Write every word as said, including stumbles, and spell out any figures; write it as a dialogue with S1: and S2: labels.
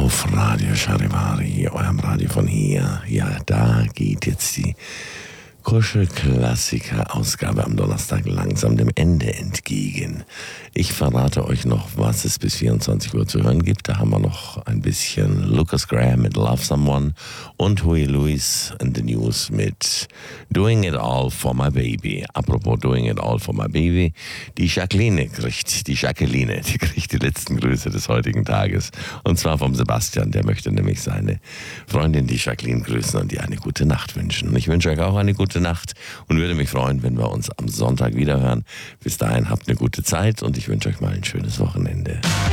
S1: auf Radio Charivari, eurem Radio von hier. Ja, da geht jetzt die Kuschelklassiker-Ausgabe am Donnerstag langsam dem Ende entgegen. Ich verrate euch noch, was es bis vierundzwanzig Uhr zu hören gibt. Da haben wir noch ein bisschen Lucas Graham mit Love Someone und Huey Lewis in the News mit Doing It All for My Baby. Apropos Doing It All for My Baby, die Jacqueline kriegt, die Jacqueline, die kriegt die letzten Grüße des heutigen Tages. Und zwar vom Sebastian, der möchte nämlich seine Freundin, die Jacqueline, grüßen und ihr eine gute Nacht wünschen. Und ich wünsche euch auch eine gute Nacht und würde mich freuen, wenn wir uns am Sonntag wiederhören. Bis dahin habt eine gute Zeit und ich wünsche euch mal ein schönes Wochenende.